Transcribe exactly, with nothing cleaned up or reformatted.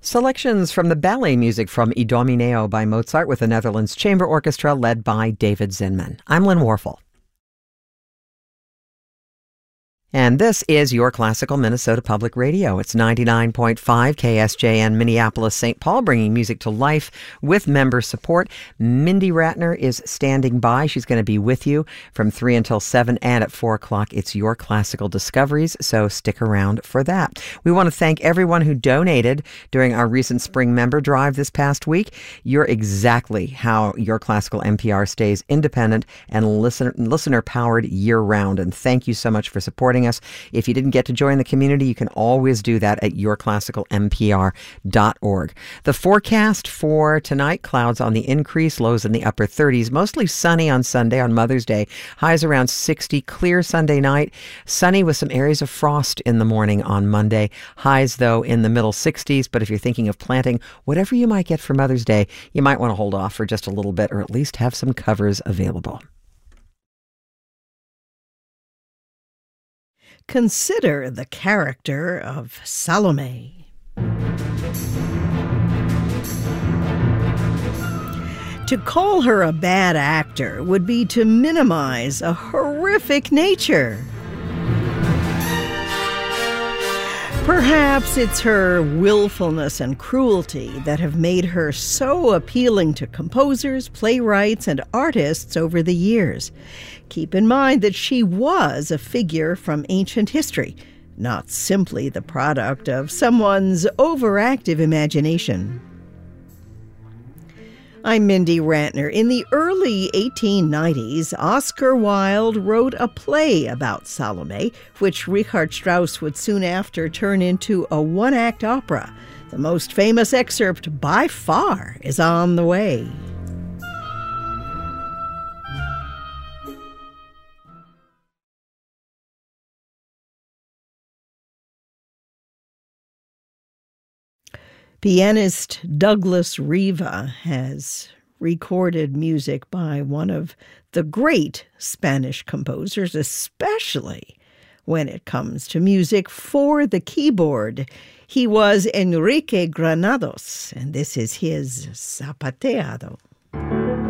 Selections from the ballet music from Idomeneo by Mozart with the Netherlands Chamber Orchestra led by David Zinman. I'm Lynn Warfel. And this is your Classical Minnesota Public Radio. It's ninety-nine point five K S J N Minneapolis, Saint Paul, bringing music to life with member support. Mindy Ratner is standing by. She's going to be with you from three until seven, and at four o'clock, it's your Classical Discoveries, so stick around for that. We want to thank everyone who donated during our recent spring member drive this past week. You're exactly how your Classical N P R stays independent and listener, listener-powered year-round, and thank you so much for supporting us. If you didn't get to join the community, you can always do that at your classical n p r dot org. The forecast for tonight, clouds on the increase, lows in the upper thirties, mostly sunny on Sunday, on Mother's Day, highs around sixty, clear Sunday night, sunny with some areas of frost in the morning on Monday, highs though in the middle sixties. But if you're thinking of planting whatever you might get for Mother's Day, you might want to hold off for just a little bit, or at least have some covers available. Consider the character of Salome. To call her a bad actor would be to minimize a horrific nature. Perhaps it's her willfulness and cruelty that have made her so appealing to composers, playwrights, and artists over the years. Keep in mind that she was a figure from ancient history, not simply the product of someone's overactive imagination. I'm Mindy Ratner. In the early eighteen nineties, Oscar Wilde wrote a play about Salome, which Richard Strauss would soon after turn into a one-act opera. The most famous excerpt by far is on the way. Pianist Douglas Riva has recorded music by one of the great Spanish composers, especially when it comes to music for the keyboard. He was Enrique Granados, and this is his Zapateado.